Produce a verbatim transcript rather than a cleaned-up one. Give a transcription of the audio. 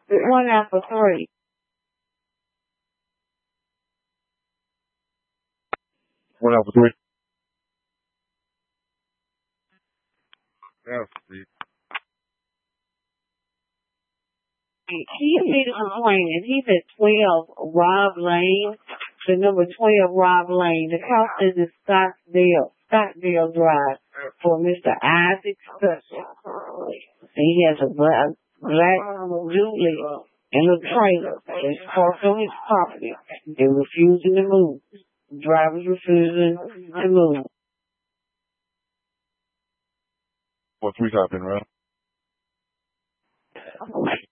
One out for three. One out for three. Yeah, see. He made a complaint. He's at twelve Rob Lane, the number twelve Rob Lane. The house is in Scottsdale, Scottsdale Drive for Mister Isaac Sutton. And he has a black, black Julie in a trailer that's parked on his property. They're refusing to move. The driver's refusing to move. What three cop in, right?